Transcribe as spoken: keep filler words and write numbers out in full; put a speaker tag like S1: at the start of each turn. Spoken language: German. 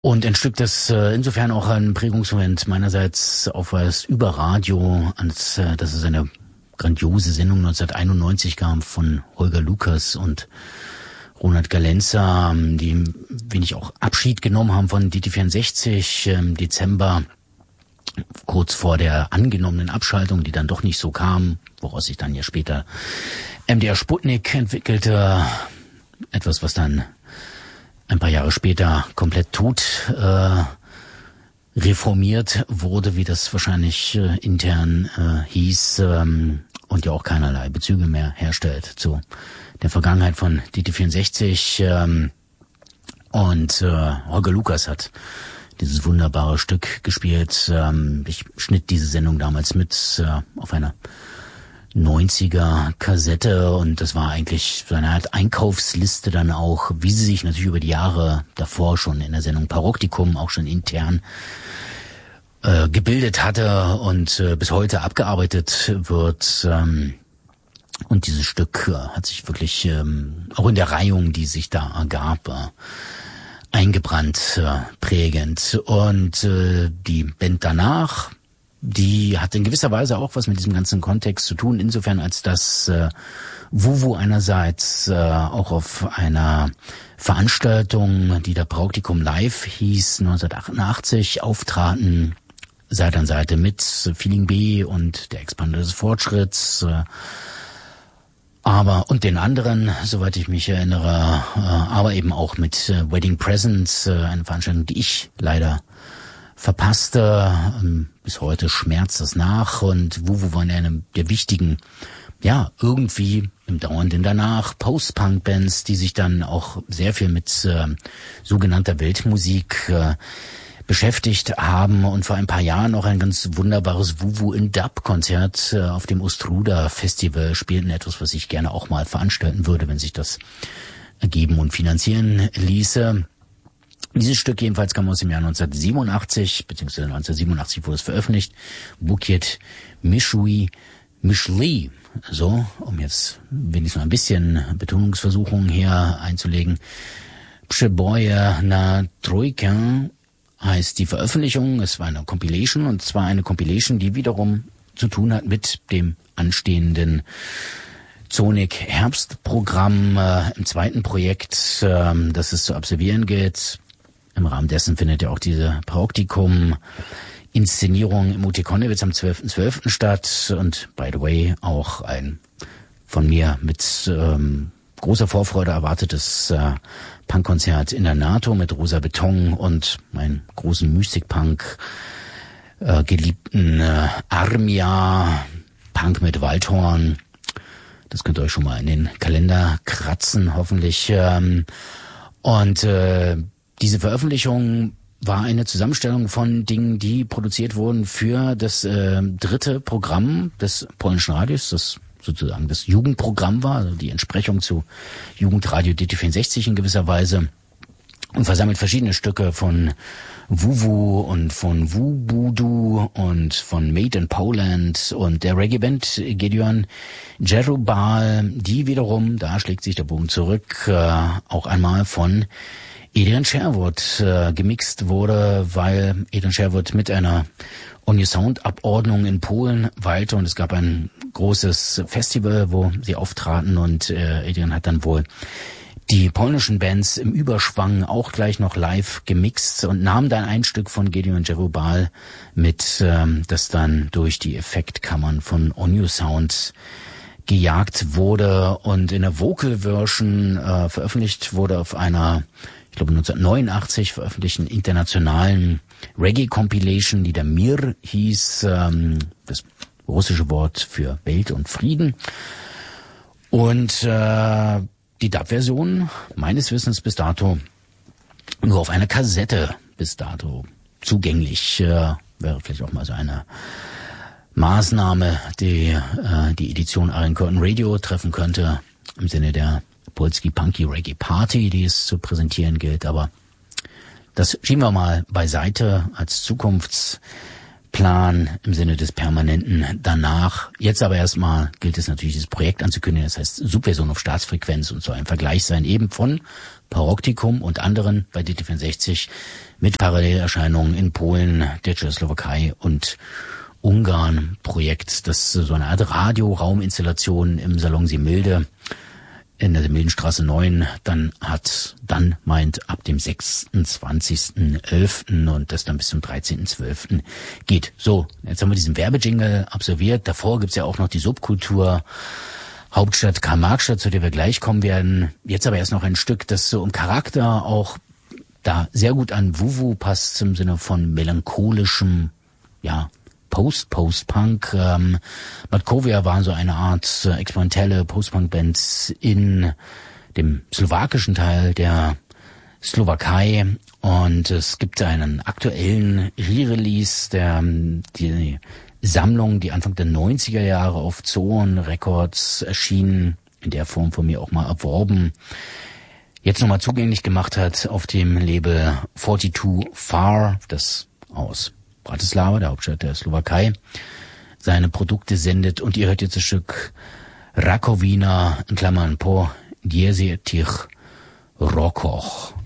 S1: Und ein Stück, das äh, insofern auch ein Prägungsmoment meinerseits aufweist über Radio, als äh, dass es eine grandiose Sendung neunzehnhunderteinundneunzig gab von Holger Lukas und Ronald Galenza, die wenig auch Abschied genommen haben von D T vierundsechzig im Dezember, kurz vor der angenommenen Abschaltung, die dann doch nicht so kam, woraus sich dann ja später M D R Sputnik entwickelte, etwas, was dann ein paar Jahre später komplett tot äh, reformiert wurde, wie das wahrscheinlich äh, intern äh, hieß, ähm, und ja auch keinerlei Bezüge mehr herstellt zu der Vergangenheit von D T vierundsechzig. Ähm, und äh, Holger Lukas hat dieses wunderbare Stück gespielt. Ähm, ich schnitt diese Sendung damals mit äh, auf einer neunziger Kassette, und das war eigentlich so eine Art Einkaufsliste dann auch, wie sie sich natürlich über die Jahre davor schon in der Sendung Paroktikum auch schon intern äh, gebildet hatte und äh, bis heute abgearbeitet wird. Ähm, und dieses Stück äh, hat sich wirklich ähm, auch in der Reihung, die sich da ergab, äh, eingebrannt, äh, prägend. Und äh, die Band danach, die hat in gewisser Weise auch was mit diesem ganzen Kontext zu tun, insofern als dass äh, Wuvu einerseits äh, auch auf einer Veranstaltung, die der Praktikum Live hieß, neunzehnhundertachtundachtzig auftraten, Seite an Seite mit Feeling B und der Expander des Fortschritts, äh, aber und den anderen, soweit ich mich erinnere, äh, aber eben auch mit äh, Wedding Presents, äh, eine Veranstaltung, die ich leider verpasste. Ähm, bis heute schmerzt das nach, und Wuvu war eine der wichtigen, ja, irgendwie im Dauernden danach Post-Punk-Bands, die sich dann auch sehr viel mit äh, sogenannter Weltmusik äh, beschäftigt haben und vor ein paar Jahren auch ein ganz wunderbares Wuvu in Dub-Konzert äh, auf dem Ostruda Festival spielten, etwas, was ich gerne auch mal veranstalten würde, wenn sich das ergeben und finanzieren ließe. Dieses Stück jedenfalls kam aus dem Jahr neunzehnhundertsiebenundachtzig, beziehungsweise neunzehnhundertsiebenundachtzig wurde es veröffentlicht. Bukiet Mishui Mishli, so, um jetzt wenigstens noch ein bisschen Betonungsversuchungen hier einzulegen. Przeboje na Trójkę heißt die Veröffentlichung. Es war eine Compilation, und zwar eine Compilation, die wiederum zu tun hat mit dem anstehenden Zonik Herbstprogramm äh, im zweiten Projekt, äh, das es zu absolvieren gilt. Im Rahmen dessen findet ja auch diese Praktikum-Inszenierung im U T Konnewitz am zwölften zwölften statt, und by the way auch ein von mir mit ähm, großer Vorfreude erwartetes äh, Punkkonzert in der NATO mit Rosa Beton und meinen großen Mystik-Punk äh, geliebten äh, Armia, Punk mit Waldhorn. Das könnt ihr euch schon mal in den Kalender kratzen, hoffentlich. Ähm, und äh, diese Veröffentlichung war eine Zusammenstellung von Dingen, die produziert wurden für das äh, dritte Programm des polnischen Radios, das sozusagen das Jugendprogramm war, also die Entsprechung zu Jugendradio D T vierundsechzig in gewisser Weise, und versammelt verschiedene Stücke von Wuvu und von Wubudu und von Made in Poland und der Reggae-Band Gideon Jerubal, die wiederum, da schlägt sich der Bogen zurück, äh, auch einmal von Adrian Sherwood äh, gemixt wurde, weil Adrian Sherwood mit einer On Your Sound Abordnung in Polen weilte, und es gab ein großes Festival, wo sie auftraten, und äh, Adrian hat dann wohl die polnischen Bands im Überschwang auch gleich noch live gemixt und nahm dann ein Stück von Gideon Jerubal mit, ähm, das dann durch die Effektkammern von On Your Sound gejagt wurde und in der Vocal Version äh, veröffentlicht wurde auf einer, ich glaube neunzehnhundertneunundachtzig veröffentlichten internationalen Reggae-Compilation, die der Mir hieß, ähm, das russische Wort für Welt und Frieden. Und äh, die Dub-Version meines Wissens bis dato nur auf einer Kassette bis dato zugänglich. Äh, wäre vielleicht auch mal so eine Maßnahme, die äh, die Edition Iron Curtain Radio treffen könnte, im Sinne der Polski Punky Reggae Party, die es zu präsentieren gilt. Aber das schieben wir mal beiseite als Zukunftsprojekt. Plan im Sinne des Permanenten danach. Jetzt aber erstmal gilt es natürlich, dieses Projekt anzukündigen. Das heißt Subversion auf Staatsfrequenz und soll ein Vergleich sein eben von Paroktikum und anderen bei D T vierundsechzig mit Parallelerscheinungen in Polen, der Tschechoslowakei und Ungarn. Projekt, das so eine Art Radiorauminstallation im Salon Semilde in der Mildenstraße neun dann hat, dann meint ab dem sechsundzwanzigsten elften und das dann bis zum dreizehnten zwölften geht. So, jetzt haben wir diesen Werbejingle absolviert. Davor gibt's ja auch noch die Subkultur Hauptstadt Karl-Marx-Stadt, zu der wir gleich kommen werden. Jetzt aber erst noch ein Stück, das so im Charakter auch da sehr gut an Wuwu passt, im Sinne von melancholischem, ja, Post-Post-Punk. Ähm, Matkovia war so eine Art äh, experimentelle Post-Punk-Band in dem slowakischen Teil der Slowakei. Und es gibt einen aktuellen Re-Release der die Sammlung, die Anfang der neunziger Jahre auf Zoon Records erschienen, in der Form von mir auch mal erworben, jetzt nochmal zugänglich gemacht hat auf dem Label zweiundvierzig Far, das aus Bratislava, der Hauptstadt der Slowakei, seine Produkte sendet. Und ihr hört jetzt das Stück Rakovina, in Klammern po desetich rokoch.